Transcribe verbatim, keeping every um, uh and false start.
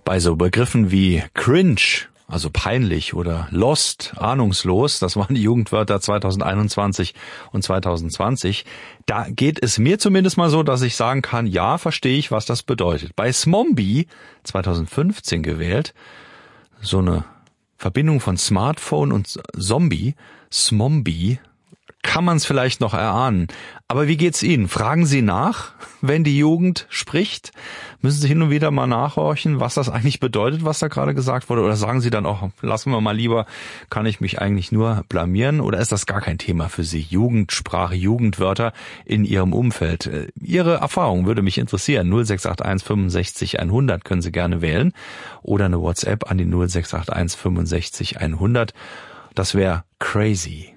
Bei so Begriffen wie cringe, also peinlich, oder lost, ahnungslos, das waren die Jugendwörter zweitausendeinundzwanzig und zweitausendzwanzig, da geht es mir zumindest mal so, dass ich sagen kann, ja, verstehe ich, was das bedeutet. Bei Smombie, zweitausendfünfzehn gewählt, so eine Verbindung von Smartphone und Zombie, Smombie, kann man es vielleicht noch erahnen. Aber wie geht's Ihnen? Fragen Sie nach, wenn die Jugend spricht? Müssen Sie hin und wieder mal nachhorchen, was das eigentlich bedeutet, was da gerade gesagt wurde? Oder sagen Sie dann auch, lassen wir mal lieber, kann ich mich eigentlich nur blamieren? Oder ist das gar kein Thema für Sie? Jugendsprache, Jugendwörter in Ihrem Umfeld. Ihre Erfahrung würde mich interessieren. null sechs acht eins fünfundsechzig hundert können Sie gerne wählen. Oder eine WhatsApp an die null sechs acht eins fünfundsechzig hundert. Das wäre crazy.